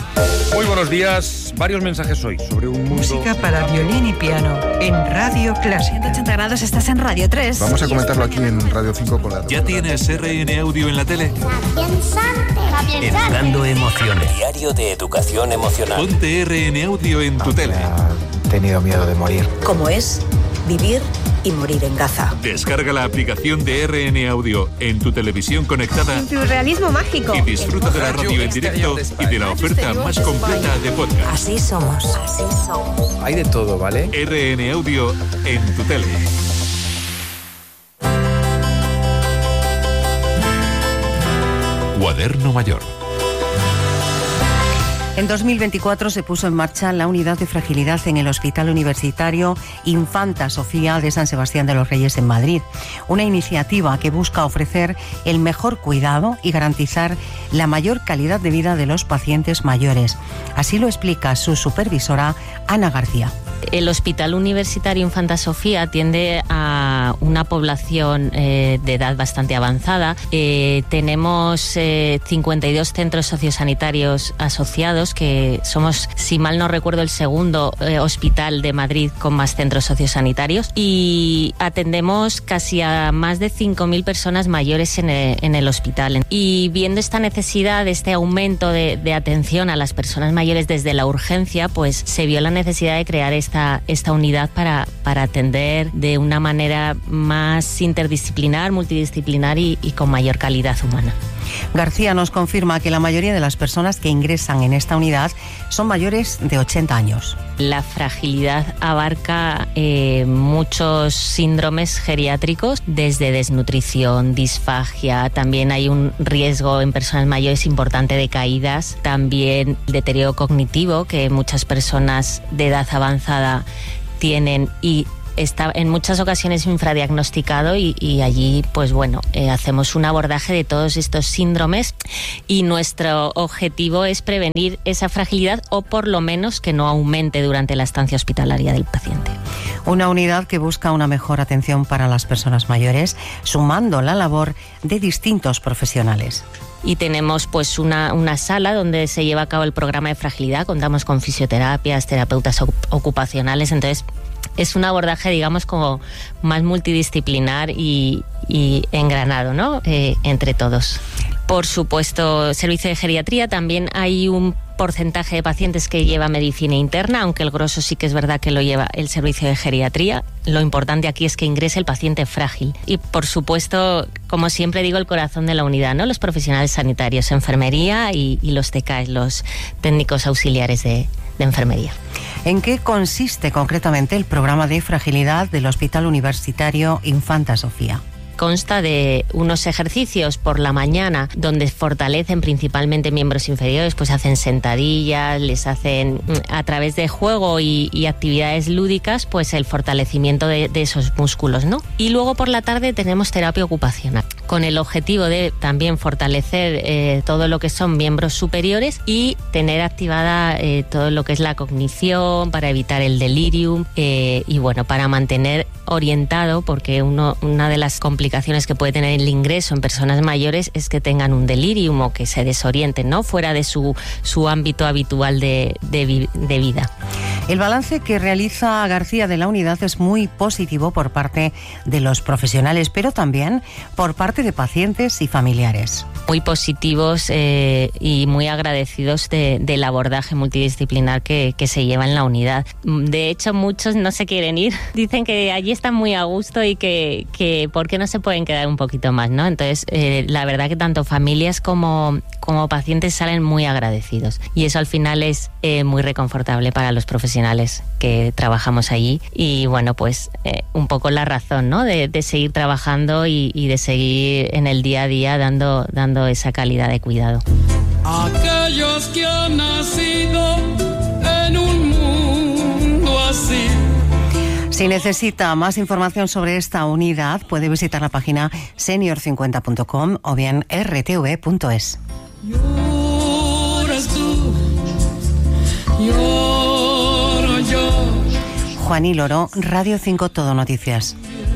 Muy buenos días. Varios mensajes hoy sobre un mundo... Música para violín y piano en Radio Clásica. 180 grados, estás en Radio 3. Vamos a comentarlo aquí en Radio 5 con la... ¿Ya tienes RN Audio en la tele? Educando emociones. Diario de educación emocional. Ponte RN Audio en tu tele. He tenido miedo de morir. ¿Cómo es vivir y morir en Gaza? Descarga la aplicación de RN Audio en tu televisión conectada. Surrealismo mágico. Y disfruta de la radio en directo y de la oferta más completa de podcast. Así somos. Así somos. Hay de todo, ¿vale? RN Audio en tu tele. Cuaderno Mayor. En 2024 se puso en marcha la unidad de fragilidad en el Hospital Universitario Infanta Sofía de San Sebastián de los Reyes en Madrid. Una iniciativa que busca ofrecer el mejor cuidado y garantizar la mayor calidad de vida de los pacientes mayores. Así lo explica su supervisora, Ana García. El Hospital Universitario Infanta Sofía atiende a una población de edad bastante avanzada. Tenemos 52 centros sociosanitarios asociados, que somos, si mal no recuerdo, el segundo hospital de Madrid con más centros sociosanitarios, y atendemos casi a más de 5.000 personas mayores en el hospital. Y viendo esta necesidad, este aumento de atención a las personas mayores desde la urgencia, pues se vio la necesidad de crear esta unidad para atender de una manera más interdisciplinar, multidisciplinar y con mayor calidad humana. García nos confirma que la mayoría de las personas que ingresan en esta unidad son mayores de 80 años. La fragilidad abarca muchos síndromes geriátricos, desde desnutrición, disfagia. También hay un riesgo en personas mayores importante de caídas. También deterioro cognitivo, que muchas personas de edad avanzada tienen y está en muchas ocasiones infradiagnosticado, y allí pues bueno, hacemos un abordaje de todos estos síndromes, y nuestro objetivo es prevenir esa fragilidad, o por lo menos que no aumente durante la estancia hospitalaria del paciente. Una unidad que busca una mejor atención para las personas mayores, sumando la labor de distintos profesionales. Y tenemos pues una sala donde se lleva a cabo el programa de fragilidad. Contamos con fisioterapias, terapeutas ocupacionales. Entonces es un abordaje, digamos, como más multidisciplinar y engranado, ¿no? Entre todos. Por supuesto, servicio de geriatría. También hay un porcentaje de pacientes que lleva medicina interna, aunque el grosso sí que es verdad que lo lleva el servicio de geriatría. Lo importante aquí es que ingrese el paciente frágil. Y por supuesto, como siempre digo, el corazón de la unidad, ¿no? Los profesionales sanitarios, enfermería y los TCAs, los técnicos auxiliares de enfermería. ¿En qué consiste concretamente el programa de fragilidad del Hospital Universitario Infanta Sofía? Consta de unos ejercicios por la mañana donde fortalecen principalmente miembros inferiores, pues hacen sentadillas, les hacen a través de juego y actividades lúdicas, pues el fortalecimiento de esos músculos, ¿no? Y luego por la tarde tenemos terapia ocupacional, con el objetivo de también fortalecer todo lo que son miembros superiores y tener activada todo lo que es la cognición, para evitar el delirium y bueno, para mantener orientado, porque una de las complicaciones que puede tener el ingreso en personas mayores es que tengan un delirium o que se desorienten, ¿no? Fuera de su ámbito habitual de vida. El balance que realiza García de la unidad es muy positivo por parte de los profesionales, pero también por parte de pacientes y familiares. Muy positivos y muy agradecidos del abordaje multidisciplinar que se lleva en la unidad. De hecho, muchos no se quieren ir. Dicen que allí están muy a gusto y que ¿por qué no se pueden quedar un poquito más, ¿no? Entonces, la verdad que tanto familias como pacientes salen muy agradecidos. Y eso al final es muy reconfortable para los profesionales que trabajamos allí. Y bueno, pues un poco la razón, ¿no? De seguir trabajando y de seguir en el día a día dando esa calidad de cuidado. Aquellos que han nacido en un mundo así. Si necesita más información sobre esta unidad, puede visitar la página senior50.com o bien rtv.es. Lloras tú, lloro yo. Juan y Loro, Radio 5 Todo Noticias.